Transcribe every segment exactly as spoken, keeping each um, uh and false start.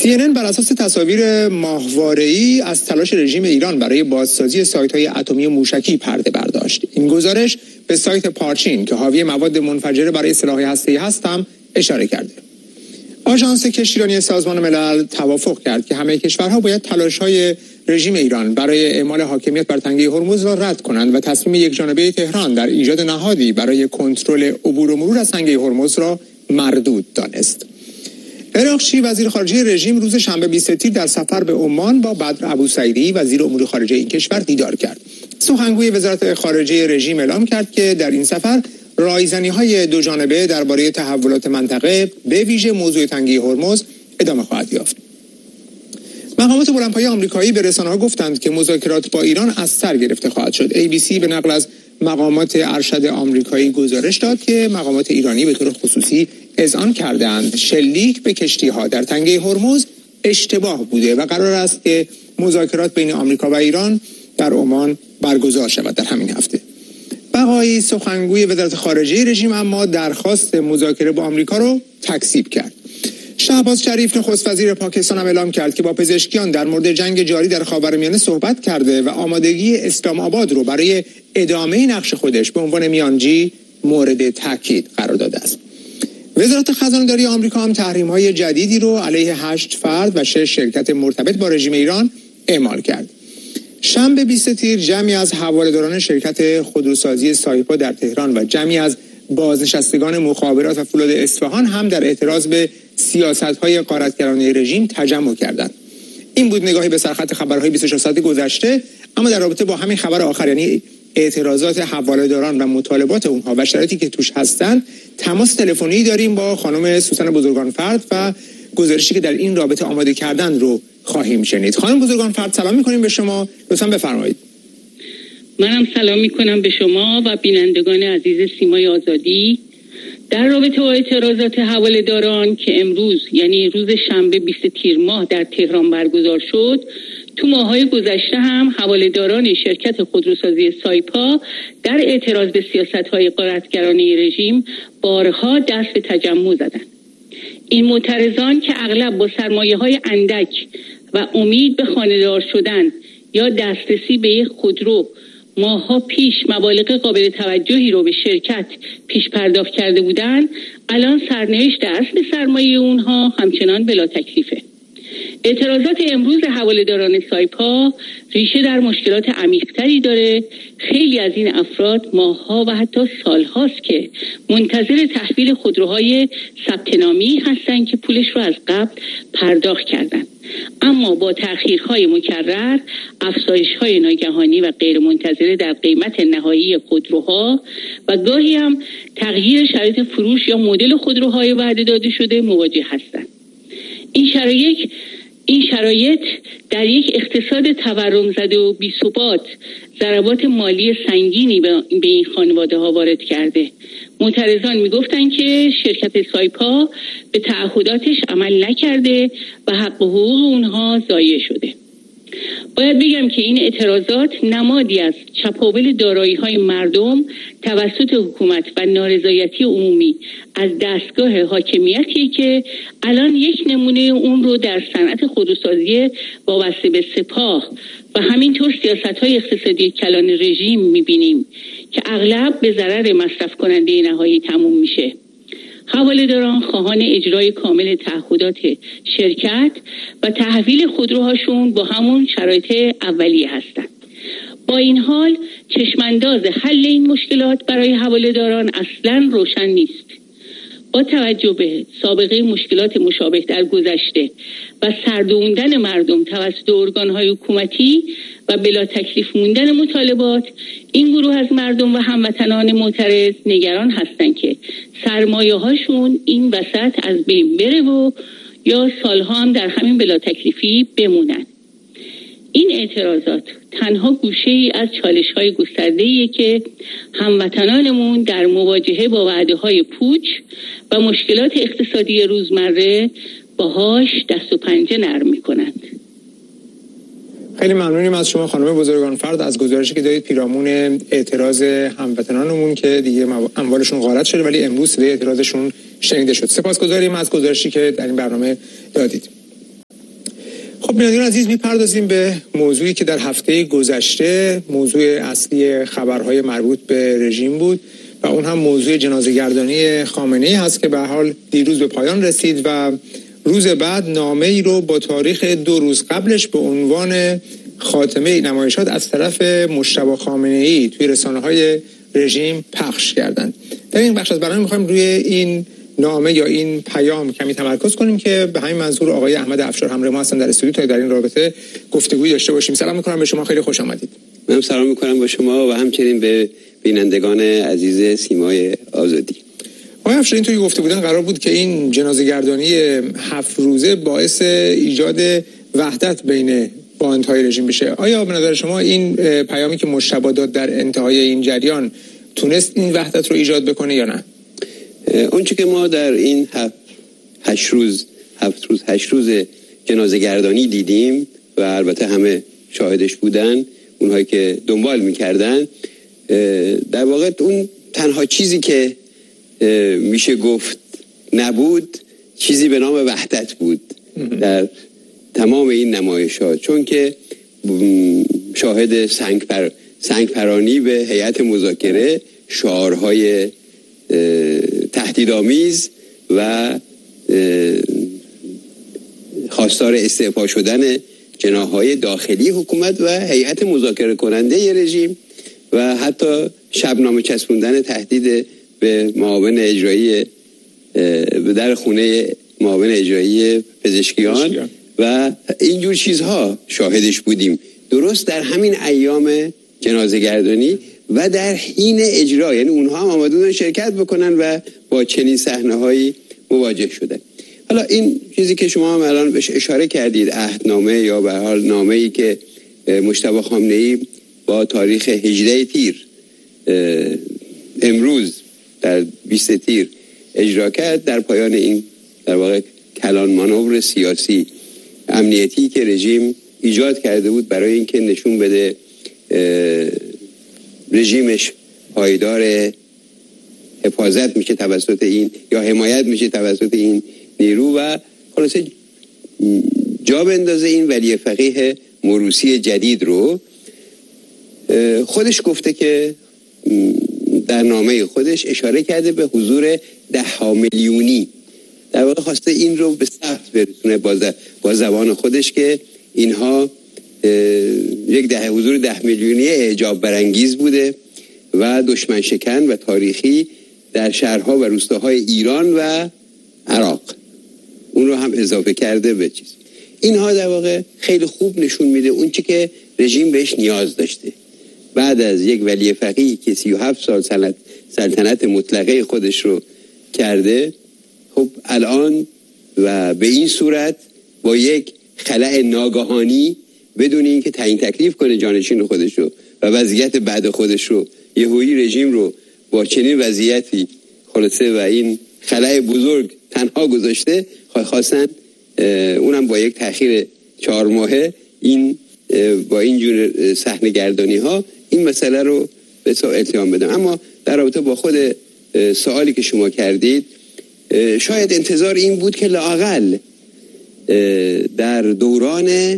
سی ان ان بر اساس تصاویر ماهواره‌ای از تلاش رژیم ایران برای بازسازی سایت‌های اتمی موشکی پرده برداشت. این گزارش به سایت پارچین که حاوی مواد منفجره برای سلاح هسته‌ای هست هم اشاره کرده. آژانس کشتیرانی سازمان ملل توافق کرد که همه کشورها باید تلاش‌های رژیم ایران برای اعمال حاکمیت بر تنگه هرمز را رد کنند و تصمیم یکجانبه تهران در ایجاد نهادی برای کنترل عبور و مرور از تنگه هرمز را مردود دانست. اراقچی وزیر خارجه رژیم روز شنبه بیست تیر در سفر به عمان با بدر ابوسعیدی وزیر امور خارجه این کشور دیدار کرد. سخنگوی وزارت خارجه رژیم اعلام کرد که در این سفر رایزنی‌های دو جانبه درباره تحولات منطقه به ویژه موضوع تنگه هرمز ادامه خواهد یافت. مقامات بلندپایه آمریکایی به رسانه‌ها گفتند که مذاکرات با ایران از سر گرفته خواهد شد. ای بی سی به نقل از مقامات ارشد آمریکایی گزارش داد که مقامات ایرانی به طور خصوصی اذعان کردند شلیک به کشتی‌ها در تنگه هرمز اشتباه بوده و قرار است که مذاکرات بین آمریکا و ایران در عمان برگزار شود در همین هفته. بقایی سخنگوی وزارت خارجه رژیم اما درخواست مذاکره با آمریکا رو تکذیب کرد. شهباز شریف نخست وزیر پاکستان هم اعلام کرد که با پزشکیان در مورد جنگ جاری در خاورمیانه صحبت کرده و آمادگی اسلام آباد رو برای ادامه نقش خودش به عنوان میانجی مورد تاکید قرار داده است. وزارت خزانه‌داری آمریکا هم تحریم‌های جدیدی رو علیه هشت فرد و شش شرکت مرتبط با رژیم ایران اعمال کرد. شنبه بیست تیر جمعی از حواله‌داران شرکت خودروسازی سایپا در تهران و جمعی از بازنشستگان مخابرات و فولاد اصفهان هم در اعتراض به سیاست‌های غارتگرانه رژیم تجمع کردند. این بود نگاهی به سرخط خبرهای بیست و چهار ساعت گذشته. اما در رابطه با همین خبر آخر، یعنی اعتراضات حواله‌داران و مطالبات اونها و شرایطی که توش هستند، تماس تلفنی داریم با خانم سوسن بزرگانفرد و گزارشی که در این رابطه آماده کردن رو خواهیم شنید. خانم بزرگانفرد سلام می‌کنیم به شما، لطفاً بفرمایید. منم سلام می‌کنم به شما و بینندگان عزیز سیمای آزادی. در رابطه با اعتراضات حواله‌داران که امروز یعنی روز شنبه بیست تیر ماه در تهران برگزار شد، تو ماه‌های گذشته هم حواله‌داران شرکت خودروسازی سایپا در اعتراض به سیاست‌های غارتگرانه رژیم بارها دست به تجمع زدند. این معترضان که اغلب با سرمایه‌های اندک و امید به خانه‌دار شدن یا دسترسی به یک خودرو ماها پیش مبالغ قابل توجهی رو به شرکت پیش پرداخت کرده بودند، الان سرنوشت اصل سرمایه اونها همچنان بلا تکلیفه. اعتراضات امروز حواله‌داران سایپا ریشه در مشکلات عمیق‌تری داره. خیلی از این افراد ماه‌ها و حتی سال‌هاست که منتظر تحویل خودروهای ثبت نامی هستن که پولش رو از قبل پرداخت کردن، اما با تأخیرهای مکرر، افزایش‌های ناگهانی و غیرمنتظره در قیمت نهایی خودروها و گاهی هم تغییر شرایط فروش یا مدل خودروهای وعده داده شده مواجه هستند. این شرایط این شرایط در یک اقتصاد تورم زده و بی‌ثبات ضربات مالی سنگینی به این خانواده ها وارد کرده. معترضان میگفتن که شرکت سایپا به تعهداتش عمل نکرده و حق و حقوق اونها ضایع شده. باید بگم که این اعتراضات نمادی از چپاول دارایی‌های مردم توسط حکومت و نارضایتی عمومی از دستگاه حاکمیتی که الان یک نمونه اون رو در صنعت خودروسازی وابسته به سپاه و همینطور سیاست‌های اقتصادی کلان رژیم می‌بینیم که اغلب به ضرر مصرف کننده نهایی تموم میشه. حواله‌داران خواهان اجرای کامل تعهدات شرکت و تحویل خودروهاشون با همون شرایط اولیه هستند. با این حال چشمانداز حل این مشکلات برای حواله‌داران اصلاً روشن نیست. با توجه به سابقه مشکلات مشابه در گذشته و سردوندن مردم توسط ارگان‌های حکومتی و بلا تکلیف موندن مطالبات، این گروه از مردم و هموطنان معترض نگران هستند که سرمایه‌هاشون این وسط از بین بره و یا سالها هم در همین بلا تکلیفی بمونن. این اعتراضات تنها گوشه‌ای از چالش‌های گسترده‌ایه که هموطنانمون در مواجهه با وعده‌های پوچ و مشکلات اقتصادی روزمره باهاش دست و پنجه نرم می‌کنند. خیلی ممنونیم از شما خانم بزرگانفرد از گزارشی که دادید پیرامون اعتراض هموطنانمون که دیگه اموالشون غارت شده ولی امروز صدای اعتراضشون شنیده شد. سپاسگزاریم از گزارشی که در این برنامه دادید. خب بینندگان عزیز، میپردازیم به موضوعی که در هفته گذشته موضوع اصلی خبرهای مربوط به رژیم بود و اون هم موضوع جنازه‌گردانی خامنه‌ای هست که به حال دیروز به پایان رسید و روز بعد نامه‌ای رو با تاریخ دو روز قبلش به عنوان خاتمه نمایشات از طرف مجتبی خامنه‌ای توی رسانه‌های رژیم پخش کردند. در این بخش از برنامه می‌خوایم روی این نامه یا این پیام کمی تمرکز کنیم که به همین منظور آقای احمد افشار همراه ما هستن در استودیو تا در این رابطه گفتگویی داشته باشیم. سلام می‌کنم به شما، خیلی خوش آمدید. من سلام می‌کنم به شما و همچنین به بینندگان عزیز سیمای آزادی. آقای افشار، این توی گفته بودن قرار بود که این جنازه‌گردانی هفت روزه باعث ایجاد وحدت بین باندهای رژیم بشه. آیا به نظر شما این پیامی که مجتبی داد در انتهای این جریان تونست این وحدت رو ایجاد بکنه یا نه؟ اون چه که ما در این هفت هشت روز هفت روز هشت روز جنازه‌گردانی دیدیم و البته همه شاهدش بودن، اونهایی که دنبال می‌کردن، در واقع اون تنها چیزی که میشه گفت نبود چیزی به نام وحدت بود در تمام این نمایشات، چون که شاهد سنگ پر سنگ پرانی به هیئت مذاکره، شعارهای تهدیدآمیز و خواستار استعفا شدن جناح‌های داخلی حکومت و هیئت مذاکره کننده رژیم و حتی شبنامه چسبوندن تهدید به معاون اجرایی به در خونه معاون اجرایی پزشکیان و اینجور چیزها شاهدش بودیم، درست در همین ایام جنازه‌گردانی و در حین اجرا. یعنی اونها هم آمده بودن شرکت بکنن و با چنین صحنه‌هایی مواجه شدن. حالا این چیزی که شما هم الان بهش اشاره کردید، عهدنامه یا به حال نامه‌ای که مجتبی خامنه‌ای با تاریخ هجده تیر امروز در بیست تیر اجرا کرد، در پایان این در واقع کلان مانور سیاسی امنیتی که رژیم ایجاد کرده بود برای اینکه نشون بده رژیمش پایدار حفاظت میشه توسط این یا حمایت میشه توسط این نیرو و خلاصه جا بندازه این ولی فقیه موروثی جدید رو. خودش گفته که در نامه خودش اشاره کرده به حضور ده ها میلیونی، در واقع خواسته این رو به ثبت برسونه با زبان خودش که اینها یک ده حضور ده میلیونی اعجاب برانگیز بوده و دشمن شکن و تاریخی در شهرها و روستاهای ایران و عراق. اون رو هم اضافه کرده به چیز. اینها در واقع خیلی خوب نشون میده اون چی که رژیم بهش نیاز داشته. بعد از یک ولی فقیه که سی و هفت سال سلطنت, سلطنت مطلقه خودش رو کرده، خب الان و به این صورت با یک خلأ ناگهانی بدون اینکه تعیین تکلیف کنه جانشین خودش رو و وضعیت بعد خودش رو، یهویی رژیم رو با چنین وضعیتی خلاصه و این خلأ بزرگ تنها گذاشته، خواستن اونم با یک تأخیر چهار ماهه این با این جور صحنه گردانی ها این مسئله رو به التیام بدم. اما در رابطه با خود سوالی که شما کردید، شاید انتظار این بود که لااقل در دوران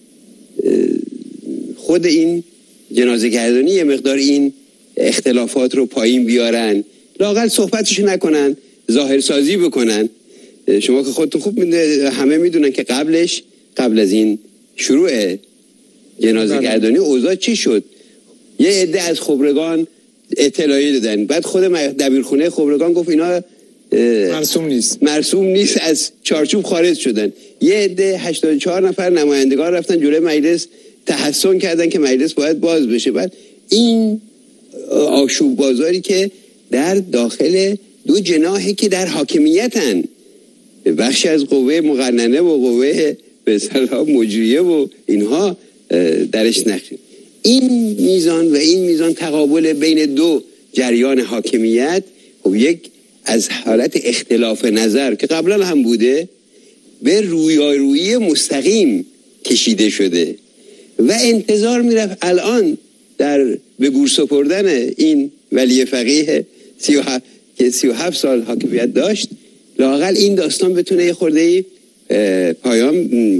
خود این جنازه‌گردانی یه مقدار این اختلافات رو پایین بیارن، لااقل صحبتشو نکنن، ظاهرسازی بکنن. شما که خودتون خوب میدونید، همه میدونن که قبلش قبل از این شروع جنازه‌گردانی اوضاع چی شد. یه عده از خبرگان اطلاعی دادن، بعد خود دبیرخونه خبرگان گفت اینا مرسوم نیست مرسوم نیست از چارچوب خارج شدن. یه عده هشتاد و چهار نفر نمایندگان رفتن جلوی مجلس تحسن کردن که مجلس باید باز بشه. بعد این آشوب بازاری که در داخل دو جناحی که در حاکمیتن، بخشی از قوه مقننه و قوه به اصطلاح مجریه و اینها درش نقشه، این میزان و این میزان تقابل بین دو جریان حاکمیت، خب یک از حالت اختلاف نظر که قبلا هم بوده به رویارویی مستقیم کشیده شده و انتظار میرفت الان در به گور سپردن این ولی فقیه سی و هفت که سی و هفت سال حاکمیت داشت، لااقل این داستان بتونه یه خورده پایان